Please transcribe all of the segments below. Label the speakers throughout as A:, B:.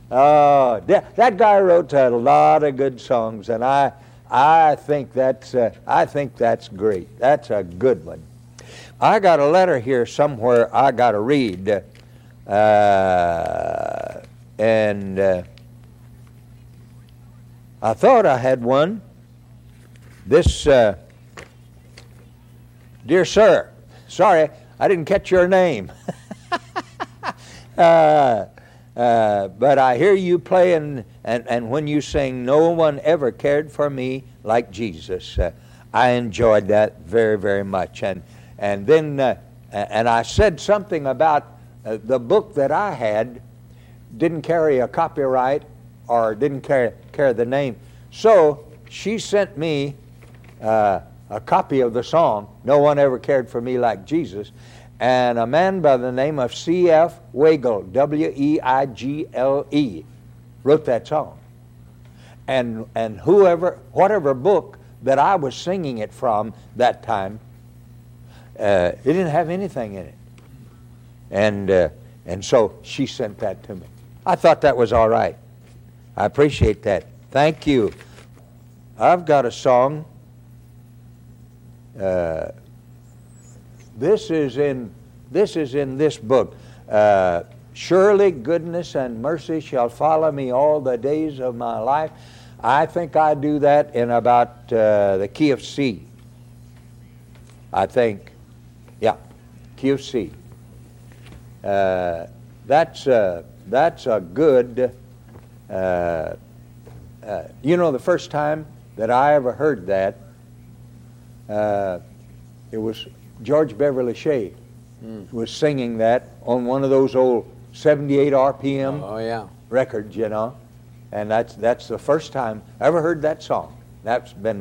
A: Oh, that guy wrote a lot of good songs, and I think that's great. That's a good one. I got a letter here somewhere I got to read, and I thought I had one. This, dear sir, sorry, I didn't catch your name. But I hear you playing, and when you sing, "No one ever cared for me like Jesus," I enjoyed that very, very much. And then I said something about the book that I had didn't carry a copyright or didn't carry the name. So she sent me a copy of the song, "No One Ever Cared for Me Like Jesus." And a man by the name of C.F. Weigle, W-E-I-G-L-E, wrote that song. And whatever book that I was singing it from that time, it didn't have anything in it. And so she sent that to me. I thought that was all right. I appreciate that. Thank you. I've got a song. This is in this book. Surely goodness and mercy shall follow me all the days of my life. I think I do that in about the key of C. I think, yeah, key of C. That's a good. The first time that I ever heard that, it was George Beverly Shea was singing that on one of those old 78 RPM records, and that's the first time I ever heard that song. That's been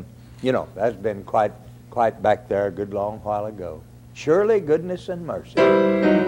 A: quite back there a good long while ago. Surely goodness and mercy.